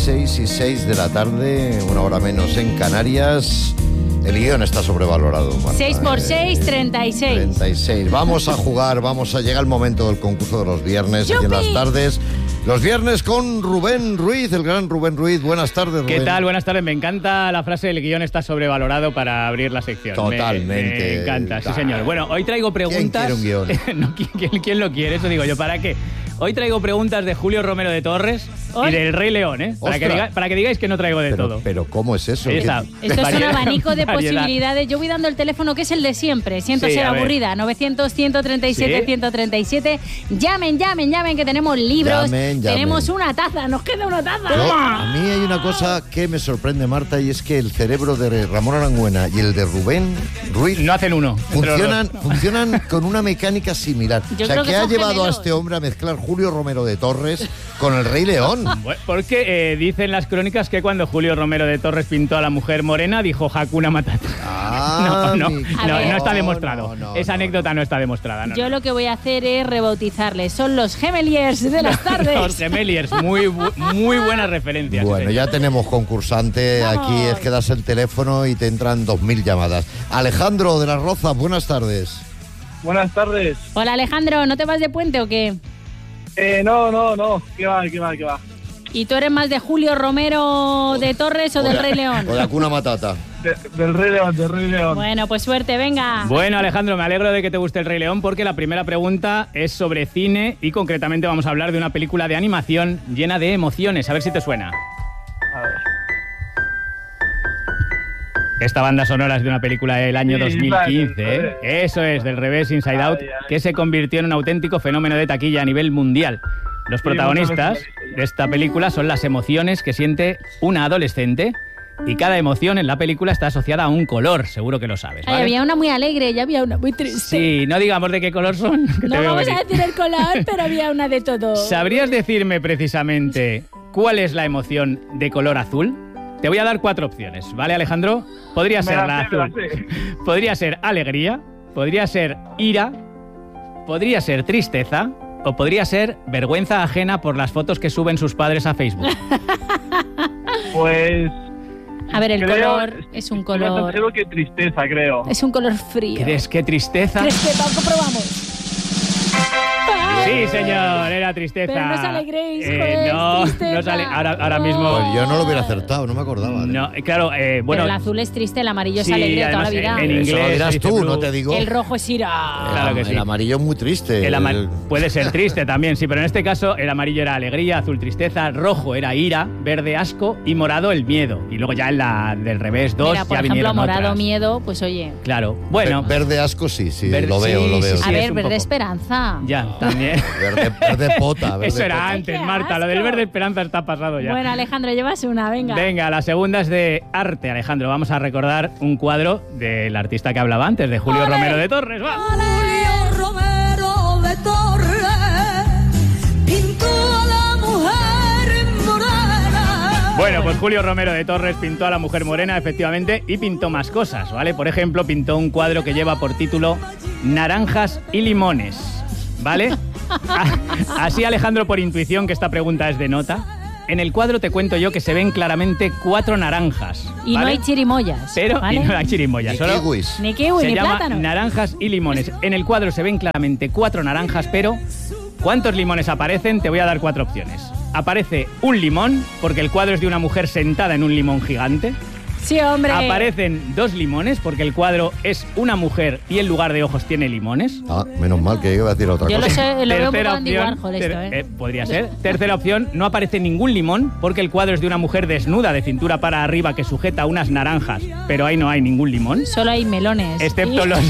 6 de la tarde, una hora menos en Canarias. El guión está sobrevalorado, Marta. 6 por 6, 36. 36. Vamos a jugar, vamos a llegar al momento del concurso de los viernes, aquí en las tardes. Los viernes con Rubén Ruiz, el gran Rubén Ruiz. Buenas tardes, Rubén. ¿Qué tal? Buenas tardes. Me encanta la frase del guión está sobrevalorado para abrir la sección. Totalmente. Me encanta, sí señor. Bueno, hoy traigo preguntas... ¿Quién quiere un guión? No, ¿quién lo quiere? Eso digo yo. ¿Para qué? Hoy traigo preguntas de Julio Romero de Torres y del Rey León, ¿eh? Para que digáis que no traigo de todo. Pero ¿cómo es eso? Ahí está. Esto es un abanico de posibilidades. Yo voy dando el teléfono que es el de siempre. Siento ser aburrida. 900-137-137. Llamen, que tenemos libros. Llamen. Tenemos una taza. Nos queda una taza. A mí hay una cosa que me sorprende, Marta, y es que el cerebro de Ramón Arangüena y el de Rubén Ruiz no hacen uno. Funcionan con una mecánica similar. Yo o sea, creo que ha son llevado gemelos. a este hombre a mezclar Julio Romero de Torres con el Rey León. Porque dicen las crónicas que cuando Julio Romero de Torres pintó a la mujer morena, dijo Hakuna Matata. No está demostrado. Esa anécdota no está demostrada. Yo lo que voy a hacer es rebautizarles. Son los Gemeliers de las tardes. Los Gemeliers, muy buenas referencias. Bueno, ya tenemos concursante. Vamos. Aquí es que das el teléfono y te entran 2000 llamadas. Alejandro de Las Rozas, buenas tardes. Buenas tardes. Hola, Alejandro. ¿No te vas de puente o qué? No. ¿Qué va? ¿Y tú eres más de Julio Romero de Torres o del Rey León? O de Hakuna Matata. Del Rey León. Bueno, pues suerte, venga. Bueno, Alejandro, me alegro de que te guste el Rey León porque la primera pregunta es sobre cine y concretamente vamos a hablar de una película de animación llena de emociones. A ver si te suena. A ver. Esta banda sonora es de una película del año 2015, vale. Eso es, del revés, Inside Out, que se convirtió en un auténtico fenómeno de taquilla a nivel mundial. Los protagonistas de esta película son las emociones que siente una adolescente y cada emoción en la película está asociada a un color, seguro que lo sabes, ¿vale? Había una muy alegre y había una muy triste. Sí, no digamos de qué color son. Que No te veo vamos a venir. decir el color, pero había una de todo. ¿Sabrías decirme precisamente cuál es la emoción de color azul? Te voy a dar 4 opciones, ¿vale, Alejandro? Podría ser la azul. Podría ser alegría, podría ser ira, podría ser tristeza o podría ser vergüenza ajena por las fotos que suben sus padres a Facebook. Pues... A ver, el color es un color... Creo que tristeza, creo. Es un color frío. ¿Crees que tristeza? ¿Crees que lo comprobamos? Sí, señor, era tristeza. Pero no os alegréis, joder, no tristeza. sale. Ahora mismo... Pues yo no lo hubiera acertado, no me acordaba. No, claro, bueno... Pero el azul es triste, el amarillo es sí, alegre toda la además, vida. en inglés Eso lo dirás dice tú, blue. no te digo. El rojo es ira. Claro que sí. El amarillo es muy triste. Puede ser triste también, sí, pero en este caso el amarillo era alegría, azul tristeza, rojo era ira, verde asco y morado el miedo. Y luego ya en la del revés 2 Mira, por ya ejemplo, vinieron morado, otras. miedo, pues oye. Claro, bueno. Verde asco, sí, Verde- lo veo, sí, lo veo. sí, A es ver, un verde poco. esperanza. Ya, también. Verde pota. Verde Eso era pota. antes, ¡Qué Marta. Lo del asco! verde esperanza está pasado ya. Bueno, Alejandro, llevas una, venga. Venga, la segunda es de arte, Alejandro. Vamos a recordar un cuadro del artista que hablaba antes, de Julio ¡Ole! Romero de Torres. ¡Va! Julio Romero de Torres pintó a la mujer morena. Bueno, pues Julio Romero de Torres pintó a la mujer morena, efectivamente, y pintó más cosas, ¿vale? Por ejemplo, pintó un cuadro que lleva por título Naranjas y limones, ¿vale? Así, Alejandro, por intuición, que esta pregunta es de nota, en el cuadro te cuento yo que se ven claramente 4 naranjas, Y no ¿vale? hay chirimoyas. Pero ¿vale? y no hay chirimoyas, Ni solo kiwis. Ni kiwi, se ni llama plátano. naranjas y limones. En el cuadro se ven claramente 4 naranjas, pero ¿cuántos limones aparecen? Te voy a dar 4 opciones. Aparece un limón, porque el cuadro es de una mujer sentada en un limón gigante. Sí, hombre. Aparecen 2 limones, porque el cuadro es una mujer y en lugar de ojos tiene limones. Ah, menos mal que iba a decir otra Yo lo cosa. sé, lo veo un poco Tercera Andy Warhol esto, podría ser. Tercera opción, no aparece ningún limón, porque el cuadro es de una mujer desnuda de cintura para arriba que sujeta unas naranjas, pero ahí no hay ningún limón. Solo hay melones. Excepto Y- los...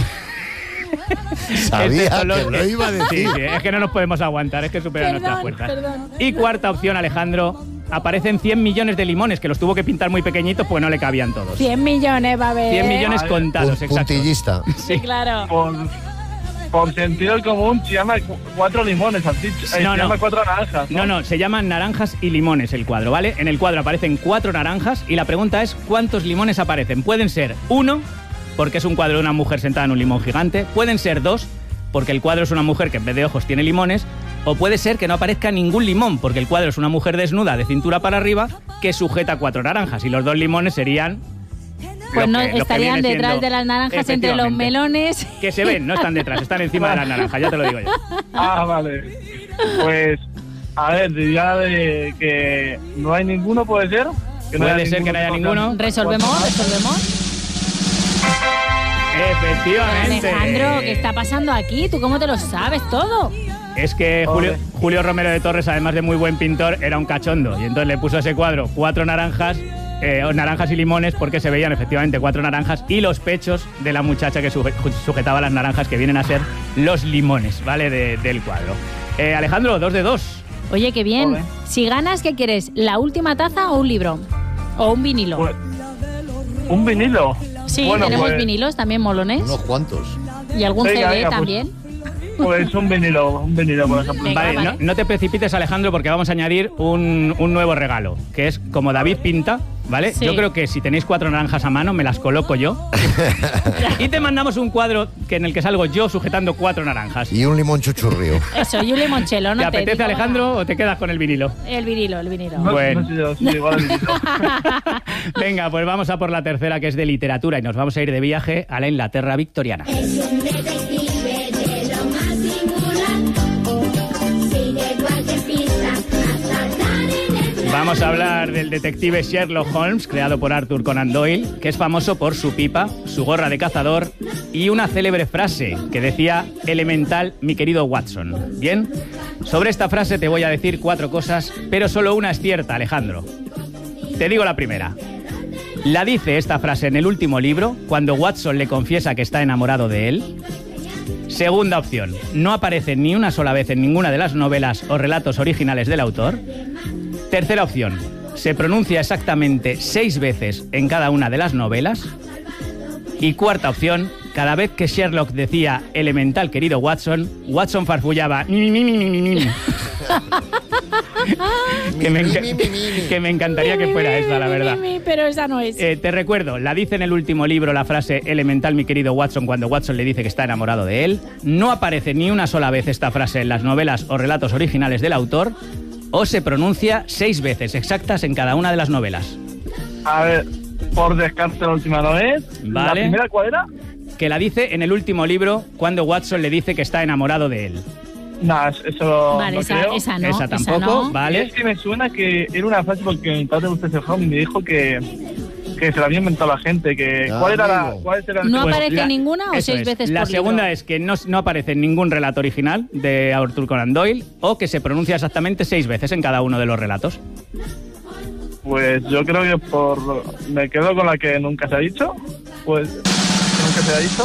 Sabía excepto que lo iba a decir. Sí, es que no nos podemos aguantar, es que supera nuestras fuerzas. Perdón. Y cuarta opción, Alejandro, aparecen 100 millones de limones, que los tuvo que pintar muy pequeñitos, pues no le cabían todos. 100 millones va a haber. 100 millones contados, exacto. Puntillista. Sí, claro. Por sentido común se llama 4 limones, has dicho. No, se no. llama 4 naranjas. No, se llaman naranjas y limones el cuadro, ¿vale? En el cuadro aparecen 4 naranjas y la pregunta es ¿cuántos limones aparecen? Pueden ser 1, porque es un cuadro de una mujer sentada en un limón gigante. Pueden ser 2, porque el cuadro es una mujer que en vez de ojos tiene limones. O puede ser que no aparezca ningún limón, porque el cuadro es una mujer desnuda de cintura para arriba que sujeta 4 naranjas y los 2 limones serían... Pues no, estarían detrás de las naranjas, entre los melones. Que se ven, no están detrás, están encima de las naranjas, ya te lo digo yo. Ah, vale. Pues, a ver, diría de que no hay ninguno, ¿puede ser? Que no Puede ser que no haya ninguno. ¿Resolvemos? Efectivamente. Alejandro, ¿qué está pasando aquí? ¿Tú cómo te lo sabes todo? Es que Julio Romero de Torres, además de muy buen pintor, era un cachondo. Y entonces le puso a ese cuadro 4 naranjas, naranjas y limones, porque se veían efectivamente 4 naranjas y los pechos de la muchacha que sujetaba las naranjas, que vienen a ser los limones, ¿vale? del cuadro. Alejandro, 2 de 2. Oye, qué bien. Joder. Si ganas, ¿qué quieres? ¿La última taza o un libro? ¿O un vinilo? Pues, ¿un vinilo? Sí, bueno, tenemos pues, vinilos también molones. Unos cuantos. Y algún Venga, CD venga, pues. también. Pues un vinilo, por ejemplo. Venga, Vale, vale. no te precipites, Alejandro, porque vamos a añadir un nuevo regalo, que es como David pinta, ¿vale? Sí. Yo creo que si tenéis 4 naranjas a mano, me las coloco yo. Y te mandamos un cuadro en el que salgo yo sujetando 4 naranjas. Y un limón chuchurrío. Eso, y un limonchelo, ¿no? ¿Te apetece, digo, Alejandro, o te quedas con el vinilo? El vinilo. No, Bueno. no sé yo, sí, igual el vinilo. Venga, pues vamos a por la tercera, que es de literatura, y nos vamos a ir de viaje a la Inglaterra victoriana. Es un detective de lo más singular. Sigue cualquier pista hasta dar en el plan. Vamos a hablar del detective Sherlock Holmes, creado por Arthur Conan Doyle, que es famoso por su pipa, su gorra de cazador y una célebre frase que decía: elemental, mi querido Watson. Bien, sobre esta frase te voy a decir 4 cosas, pero solo una es cierta, Alejandro. Te digo la primera. La dice esta frase en el último libro, cuando Watson le confiesa que está enamorado de él. Segunda opción, no aparece ni una sola vez en ninguna de las novelas o relatos originales del autor. Tercera opción, se pronuncia exactamente 6 veces en cada una de las novelas. Y cuarta opción, cada vez que Sherlock decía elemental, querido Watson, Watson farfullaba mi, mi, mi, mi, mi, mi. Que me encantaría que fuera esa, la verdad. Pero esa no es. Te recuerdo, la dice en el último libro la frase elemental, mi querido Watson, cuando Watson le dice que está enamorado de él. No aparece ni una sola vez esta frase en las novelas o relatos originales del autor. O se pronuncia 6 veces exactas en cada una de las novelas. A ver, por descarte la última no es. Vale. ¿La primera cuál era? Que la dice en el último libro cuando Watson le dice que está enamorado de él. No, eso Vale, no creo. esa no. Esa tampoco, no. Y ¿vale? es que me suena que era una frase porque mi padre usted se fue y me dijo que se la había inventado la gente. Que, Ah, ¿cuál era amigo. cuál era ¿No Pues aparece la- ninguna o eso 6 es. veces La por segunda libro? es que no aparece en ningún relato original de Arthur Conan Doyle o que se pronuncia exactamente 6 veces en cada uno de los relatos. Pues yo creo que me quedo con la que nunca se ha dicho. Pues que nunca se ha dicho.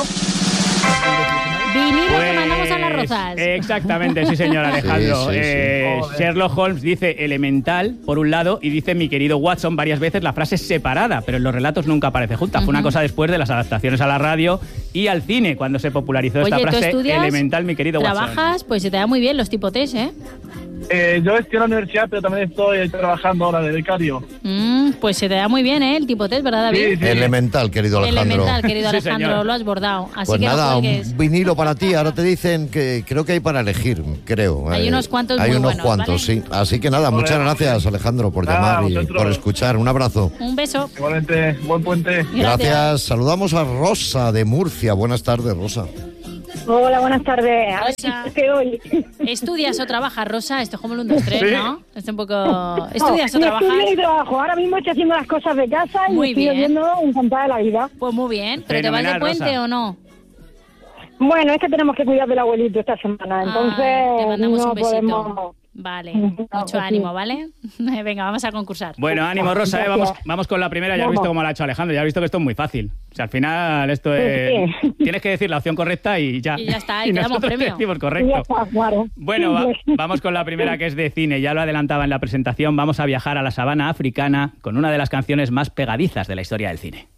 Vinilo que mandamos a las rozas. Exactamente, sí, señor Alejandro. Sí, sí, sí. Joder. Sherlock Holmes dice elemental, por un lado, y dice mi querido Watson varias veces la frase separada, pero en los relatos nunca aparece junta. Fue una cosa después de las adaptaciones a la radio y al cine, cuando se popularizó esta Oye, ¿tú frase estudias? elemental, mi querido Watson. Trabajas, pues se te da muy bien los tipo test, ¿eh? Yo estoy en la universidad, pero también estoy trabajando ahora de becario. Pues se te da muy bien, ¿eh? El tipo test, ¿verdad, David? Sí, sí. Elemental, querido Alejandro. Elemental, querido Sí, Alejandro, señor. lo has bordado. Así Pues que nada, no un juegues. vinilo para ti. Ahora te dicen que creo que hay para elegir, creo. Hay unos cuantos Hay muy unos buenos, cuantos, ¿vale? sí. Así que nada, muchas gracias, Alejandro, por Nada, llamar y vosotros. por escuchar. Un abrazo. Un beso. Igualmente, buen puente. Gracias. Saludamos a Rosa de Murcia. Buenas tardes, Rosa. Hola, buenas tardes. A ver Rosa. si te hoy. ¿Estudias o trabajas, Rosa? Esto es como el 1, 2, 3, Sí. ¿no? Es un poco... ¿Estudias o No, trabajas? estudio y trabajo. Ahora mismo estoy haciendo las cosas de casa y Muy estoy bien. oyendo encantada de la vida. Pues muy bien. ¿Pero te vas de Fenomenal, puente Rosa. o no? Bueno, es que tenemos que cuidar del abuelito esta semana, entonces Te mandamos no un besito. podemos... Vale, No, mucho sí. ánimo, ¿vale? Venga, vamos a concursar. Bueno, ánimo, Rosa, Gracias. vamos con la primera. Ya has Vamos. visto cómo lo ha hecho Alejandro, ya has visto que esto es muy fácil. O sea, al final esto es... Sí. Tienes que decir la opción correcta y ya. Y ya está, y te damos nosotros premio. te decimos Ya correcto. está, claro. Bueno, Simple. vamos con la primera, que es de cine. Ya lo adelantaba en la presentación. Vamos a viajar a la sabana africana con una de las canciones más pegadizas de la historia del cine.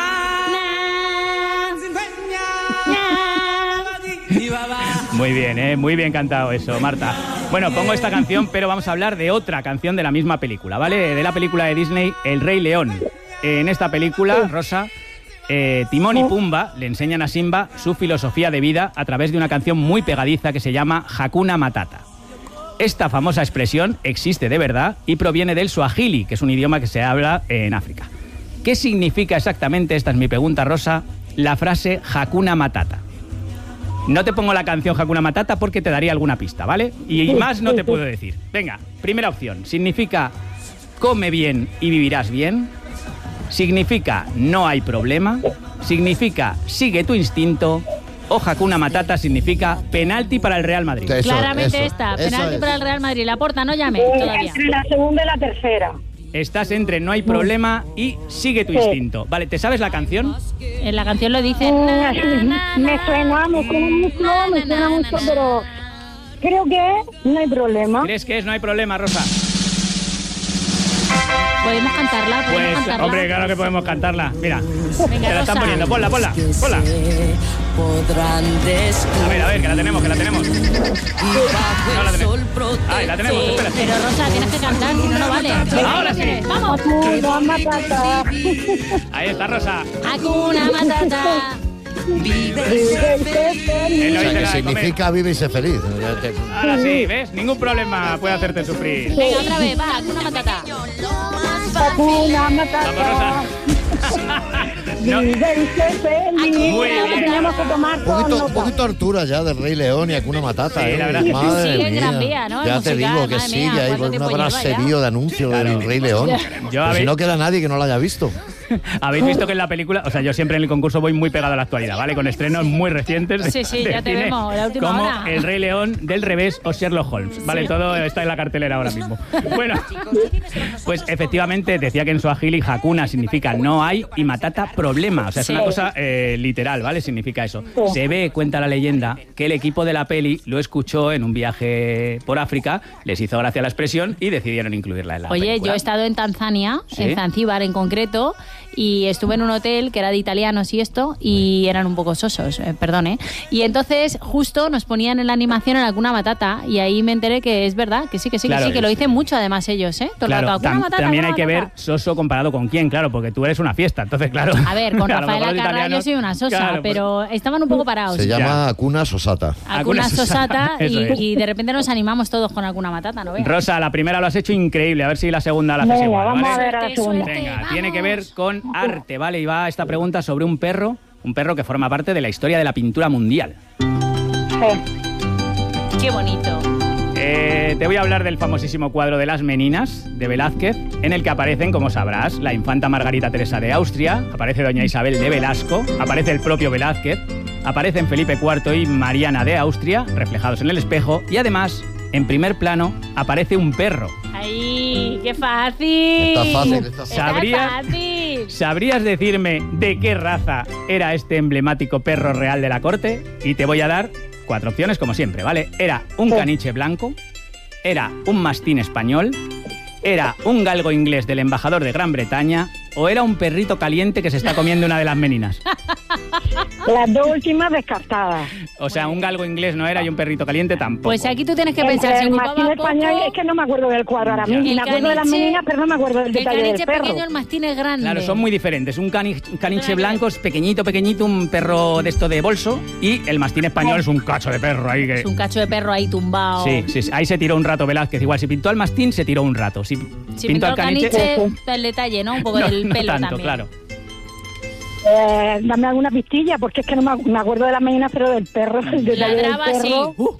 Muy bien cantado eso, Marta. Bueno, pongo esta canción, pero vamos a hablar de otra canción de la misma película, ¿vale? De la película de Disney, El Rey León. En esta película, Rosa, Timón y Pumba le enseñan a Simba su filosofía de vida a través de una canción muy pegadiza que se llama Hakuna Matata. Esta famosa expresión existe de verdad y proviene del suajili, que es un idioma que se habla en África. ¿Qué significa exactamente, esta es mi pregunta, Rosa, la frase Hakuna Matata? No te pongo la canción Hakuna Matata porque te daría alguna pista, ¿vale? Y más no te puedo decir. Venga, primera opción. Significa come bien y vivirás bien. Significa no hay problema. Significa sigue tu instinto. O Hakuna Matata significa penalti para el Real Madrid. Claramente penalti para el Real Madrid. Laporta, no llame todavía. Entre la segunda y la tercera. Estás entre no hay problema y sigue tu instinto. Vale, ¿te sabes la canción? En la canción lo dice. Me suena mucho, pero creo que no hay problema. ¿Crees que es no hay problema, Rosa? ¿Podemos cantarla? Pues, hombre, claro que podemos cantarla. Mira, venga, te la están Rosa. poniendo. Ponla. A ver, que la tenemos. No la tenemos. Ay, la tenemos, espérate. Pero Rosa, tienes que cantar, si no, no vale. Ahora sí. ¡Vamos! Hakuna Matata. Ahí está, Rosa. Hakuna Matata. Él lo O sea, dice que nada de comer. significa vive y sé feliz. Ahora sí, ¿ves? Ningún problema puede hacerte sufrir. Venga, otra vez, va, Hakuna Matata. Hakuna Matata. Vamos, Rosa. No. Vive y sé feliz. Muy bien. Teníamos que tomar Un poquito Artura ya del Rey León y Hakuna Matata. Sí, la verdad que sí. Madre Sigue en mía. Gran Vía, ¿no? Ya El te musical, digo que madre sigue mía, ahí ¿cuánto por tiempo una lleva ya? braserío de anuncio del Rey León. Yo, Pues si no queda nadie que no la haya visto. Habéis visto que en la película, o sea, yo siempre en el concurso voy muy pegado a la actualidad, ¿vale? Con estrenos muy recientes. Sí, de ya te cine, vemos, la última como hora. El Rey León, Del Revés o Sherlock Holmes, ¿vale? Todo está en la cartelera ahora mismo. Bueno, pues efectivamente decía que en suajili Hakuna significa no hay y Matata problema. O sea, es una cosa literal, ¿vale? Significa eso. Se ve, cuenta la leyenda, que el equipo de la peli lo escuchó en un viaje por África, les hizo gracia la expresión y decidieron incluirla en la película. Oye, yo he estado en Tanzania, ¿Sí? en Zanzíbar en concreto, y estuve en un hotel que era de italianos y esto, y eran un poco sosos, perdón, ¿eh? Y entonces justo nos ponían en la animación en Hakuna Matata, y ahí me enteré que es verdad, que sí, Claro, que lo dicen mucho además ellos, ¿eh? Todo el Claro, rato, Hakuna Matata, también hay Hakuna que ver Matata. soso comparado con quién, claro, porque tú eres una fiesta, entonces claro. A ver, con a lo mejor Rafaela los Carrà yo italianos- soy una sosa, claro, pues- pero estaban un poco parados. Se llama Hakuna Sosata. Hakuna Sosata, eso es. y de repente nos animamos todos con Hakuna Matata, ¿no veas? Rosa, la primera lo has hecho increíble, a ver si la segunda la haces Venga, igual, vamos ¿vale? a ver a la segunda. Venga, tiene que ver con arte, ¿vale? Y va esta pregunta sobre un perro que forma parte de la historia de la pintura mundial. Qué bonito. Te voy a hablar del famosísimo cuadro de Las Meninas, de Velázquez, en el que aparecen, como sabrás, la infanta Margarita Teresa de Austria, aparece doña Isabel de Velasco, aparece el propio Velázquez, aparecen Felipe IV y Mariana de Austria, reflejados en el espejo, y además, en primer plano, aparece un perro. ¡Ay, qué fácil! Está fácil, está fácil. ¿Sabrías? Fácil. ¿Sabrías decirme de qué raza era este emblemático perro real de la corte? Y te voy a dar 4 opciones, como siempre, ¿vale? Era un caniche blanco, era un mastín español, era un galgo inglés del embajador de Gran Bretaña o era un perrito caliente que se está comiendo una de las meninas. Las dos últimas descartadas. O sea, un galgo inglés no era y un perrito caliente tampoco. Pues aquí tú tienes que pensar, Entre se el ocupaba mastín español, poco. es que no me acuerdo del cuadro ahora Ya. mismo. Me acuerdo de las meninas, pero no me acuerdo del El detalle del caniche perro. pequeño, el mastín es grande. Claro, son muy diferentes. Un caniche blanco es pequeñito, un perro de esto de bolso, y el mastín español es un cacho de perro ahí que... Es un cacho de perro ahí tumbado. Sí, ahí se tiró un rato Velázquez. Igual, si pintó al mastín, se tiró un rato. Si Si pintó al el caniche... el detalle, ¿no? Un poco no, del no pelo tanto, también. claro. Dame alguna pistilla, porque es que no me acuerdo de las meninas, pero del perro, el detalle del Ladraba así. perro.